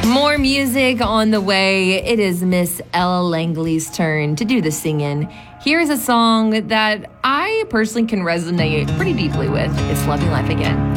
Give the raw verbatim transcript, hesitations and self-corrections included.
More music on the way. It is Miss Ella Langley's turn to do the singing. Here's a song that I personally can resonate pretty deeply with. It's Loving Life Again.